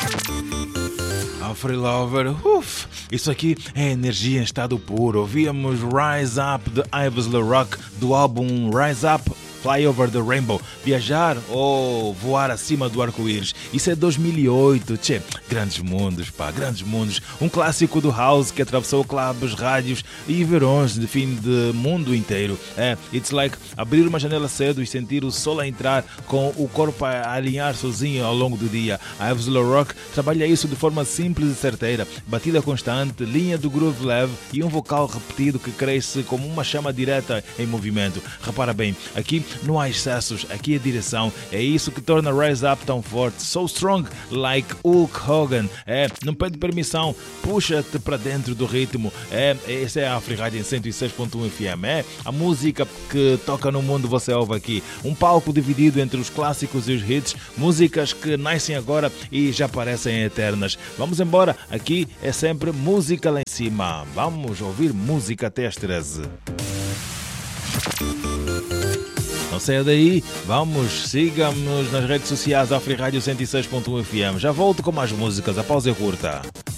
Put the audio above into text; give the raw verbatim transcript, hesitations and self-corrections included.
Afri Lover, uff, isso aqui é energia em estado puro. Ouvíamos Rise Up de Ives LaRock do álbum Rise Up, Fly Over the Rainbow, viajar ou voar acima do arco-íris. Isso é dois mil e oito, tchê, grandes mundos, pá, grandes mundos. Um clássico do house que atravessou clubes, rádios e verões de fim de mundo inteiro. É, it's like abrir uma janela cedo e sentir o sol a entrar com o corpo a alinhar sozinho ao longo do dia. A Ives LaRock trabalha isso de forma simples e certeira, batida constante, linha do groove leve e um vocal repetido que cresce como uma chama direta em movimento. Repara bem, aqui não há excessos, aqui a direção. É isso que torna Rise Up tão forte. So strong, like Hulk Hogan. É, não pede permissão, puxa-te para dentro do ritmo. É, essa é a Afri Rádio em cento e seis ponto um F M. É a música que toca no mundo, você ouve aqui. Um palco dividido entre os clássicos e os hits, músicas que nascem agora e já parecem eternas. Vamos embora, aqui é sempre música lá em cima. Vamos ouvir música até às treze. Não saia daí, vamos, siga-nos nas redes sociais Afri Rádio cento e seis ponto um F M. Já volto com mais músicas, a pausa é curta.